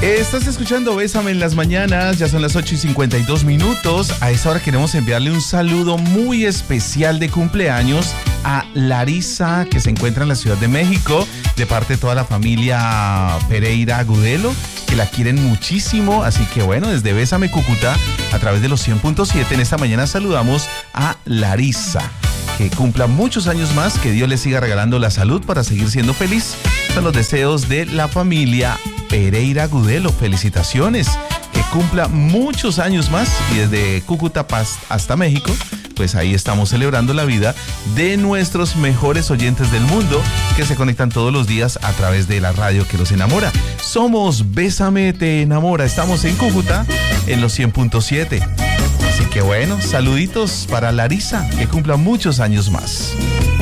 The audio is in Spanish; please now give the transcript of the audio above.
Estás escuchando Bésame en las mañanas, ya son las 8:52. A esta hora queremos enviarle un saludo muy especial de cumpleaños a Larisa, que se encuentra en la Ciudad de México, de parte de toda la familia Pereira Agudelo, que la quieren muchísimo. Así que bueno, desde Bésame Cúcuta, a través de los 100.7, en esta mañana saludamos a Larisa. Que cumpla muchos años más, que Dios le siga regalando la salud para seguir siendo feliz. Son los deseos de la familia Pereira Agudelo. Felicitaciones, que cumpla muchos años más, y desde Cúcuta hasta México, pues ahí estamos celebrando la vida de nuestros mejores oyentes del mundo, que se conectan todos los días a través de la radio que los enamora. Somos Bésame Te Enamora, estamos en Cúcuta en los 100.7. Así que bueno, saluditos para Larisa, que cumpla muchos años más.